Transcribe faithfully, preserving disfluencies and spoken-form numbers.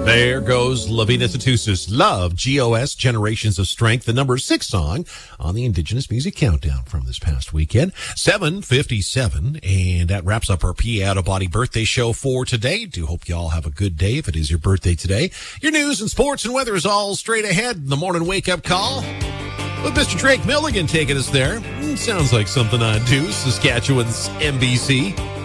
There goes Lavina Tatusis. Love, G O S, Generations of Strength, the number six song on the Indigenous Music Countdown from this past weekend. seven fifty-seven, and that wraps up our P Out of Body birthday show for today. Do hope you all have a good day if it is your birthday today. Your news and sports and weather is all straight ahead in the morning wake-up call with Mister Drake Milligan taking us there. Sounds like something I'd do. Saskatchewan's N B C.